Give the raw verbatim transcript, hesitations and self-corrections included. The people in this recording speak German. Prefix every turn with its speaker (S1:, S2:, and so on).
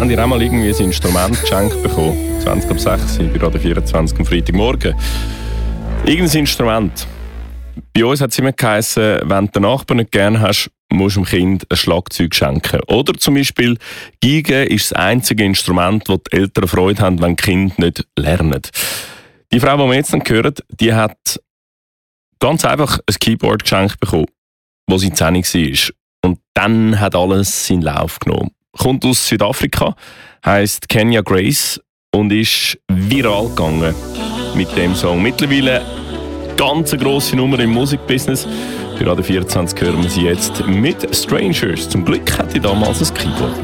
S1: Habt ihr auch mal irgendwie ein Instrument geschenkt bekommen? zwanzig ab sechs bei Radio vierundzwanzig am Freitagmorgen. Irgendein Instrument. Bei uns hat es immer geheißen, wenn du den Nachbarn nicht gerne hast, musst du dem Kind ein Schlagzeug schenken. Oder zum Beispiel, Geige ist das einzige Instrument, das die Eltern Freude haben, wenn die Kinder nicht lernen. Die Frau, die wir jetzt noch hören, die hat ganz einfach ein Keyboard geschenkt bekommen, wo sie zehn war. Und dann hat alles seinen Lauf genommen. Kommt aus Südafrika, heisst Kenya Grace und ist viral gegangen mit dem Song. Mittlerweile ganz eine grosse Nummer im Musikbusiness. Für Radio vierundzwanzig hören wir sie jetzt mit Strangers. Zum Glück hat sie damals ein Keyboard